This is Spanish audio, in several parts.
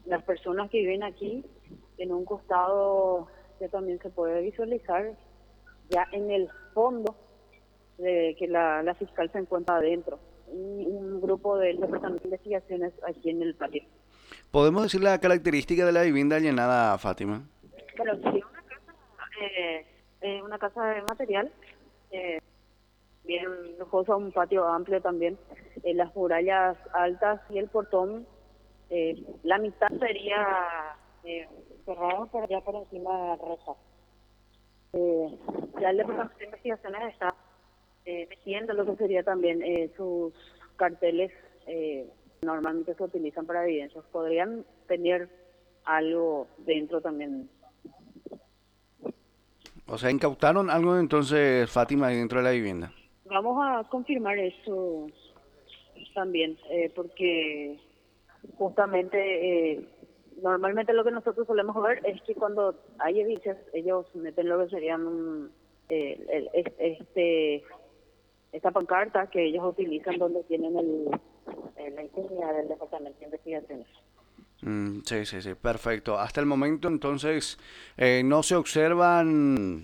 las personas que viven aquí, en un costado que también se puede visualizar ya en el fondo de que la fiscal se encuentra adentro, un grupo del Departamento de Investigaciones aquí en el patio. ¿Podemos decir la característica de la vivienda allanada, Fátima? Pero sí, una casa de material, eh, bien lujosa, un patio amplio también, las murallas altas y el portón, la mitad sería cerrado, pero ya por encima rosa. Ya el Departamento de Investigaciones está tejiendo lo que sería también sus carteles, normalmente se utilizan para evidencias. Podrían tener algo dentro también. O sea, incautaron algo entonces, Fátima, ahí dentro de la vivienda. Vamos a confirmar eso también, porque justamente normalmente lo que nosotros solemos ver es que cuando hay evidencias, ellos meten lo que serían esta pancarta que ellos utilizan donde tienen la insignia del Departamento de Investigaciones. Sí, sí, sí, perfecto. Hasta el momento entonces no se observan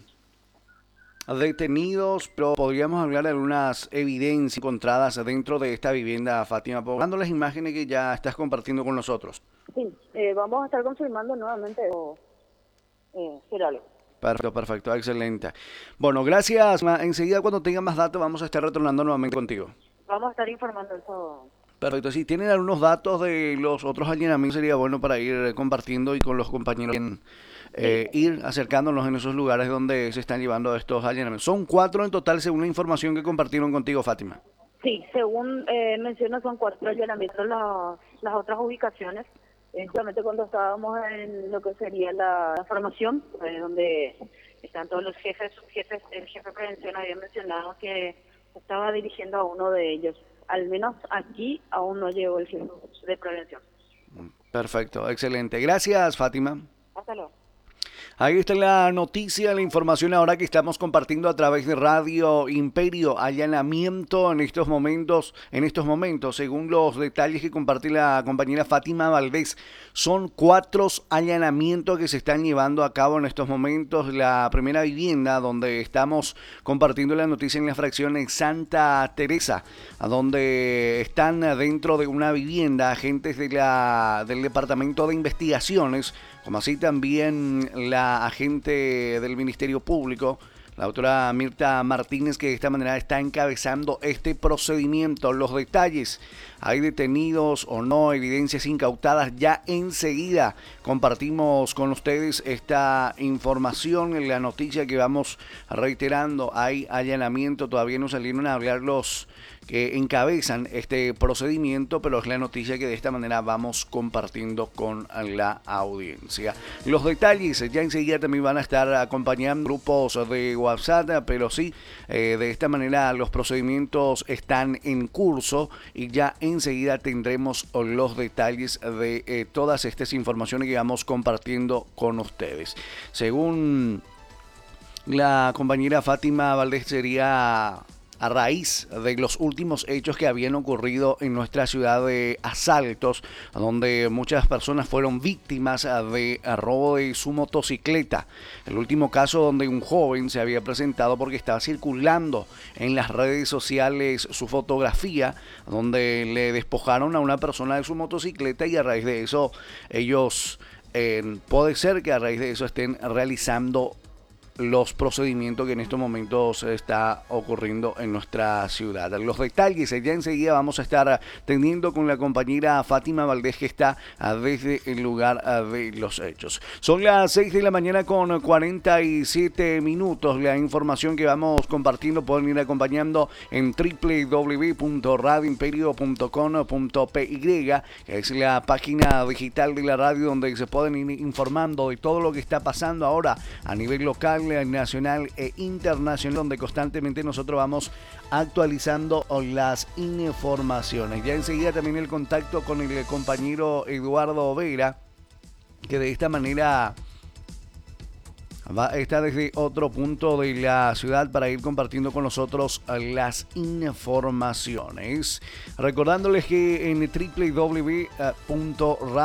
detenidos, pero podríamos hablar de algunas evidencias encontradas dentro de esta vivienda, Fátima, poniendo las imágenes que ya estás compartiendo con nosotros. Sí, vamos a estar confirmando nuevamente o Gerardo. Perfecto, perfecto, excelente. Bueno, gracias. Enseguida cuando tenga más datos vamos a estar retornando nuevamente contigo. Vamos a estar informando eso. Perfecto, si tienen algunos datos de los otros allanamientos sería bueno para ir compartiendo y con los compañeros Sí, ir acercándonos en esos lugares donde se están llevando estos allanamientos. Son 4 en total según la información que compartieron contigo, Fátima. sí, según menciona son 4 allanamientos las otras ubicaciones. Justamente cuando estábamos en lo que sería la formación, donde están todos los jefes, subjefes, el jefe de prevención había mencionado que estaba dirigiendo a uno de ellos. Al menos aquí aún no llegó el jefe de prevención. Perfecto, excelente. Gracias, Fátima. Hasta luego. Ahí está la noticia, la información ahora que estamos compartiendo a través de Radio Imperio. Allanamiento en estos momentos, según los detalles que comparte la compañera Fátima Valdés, son 4 allanamientos que se están llevando a cabo en estos momentos. La primera vivienda donde estamos compartiendo la noticia en la fracción de Santa Teresa, a donde están dentro de una vivienda agentes del Departamento de Investigaciones, como así también la agente del Ministerio Público, la doctora Mirta Martínez, que de esta manera está encabezando este procedimiento. Los detalles, hay detenidos o no, evidencias incautadas, ya enseguida compartimos con ustedes esta información en la noticia que vamos reiterando. Hay allanamiento, todavía no salieron a hablar los que encabezan este procedimiento, pero es la noticia que de esta manera vamos compartiendo con la audiencia. Los detalles ya enseguida también van a estar acompañando grupos de WhatsApp, pero sí, de esta manera los procedimientos están en curso y ya enseguida tendremos los detalles de todas estas informaciones que vamos compartiendo con ustedes. Según la compañera Fátima Valdés, sería a raíz de los últimos hechos que habían ocurrido en nuestra ciudad de asaltos, donde muchas personas fueron víctimas de robo de su motocicleta. El último caso donde un joven se había presentado porque estaba circulando en las redes sociales su fotografía, donde le despojaron a una persona de su motocicleta y a raíz de eso ellos, puede ser que a raíz de eso estén realizando los procedimientos que en estos momentos está ocurriendo en nuestra ciudad. Los detalles ya enseguida vamos a estar teniendo con la compañera Fátima Valdés, que está desde el lugar de los hechos. Son las 6 de la mañana con 47 minutos. La información que vamos compartiendo pueden ir acompañando en www.radioimperio.com.py, que es la página digital de la radio donde se pueden ir informando de todo lo que está pasando ahora a nivel local, nacional e internacional, donde constantemente nosotros vamos actualizando las informaciones. Ya enseguida también el contacto con el compañero Eduardo Vera, que de esta manera está desde otro punto de la ciudad para ir compartiendo con nosotros las informaciones. Recordándoles que en www.radio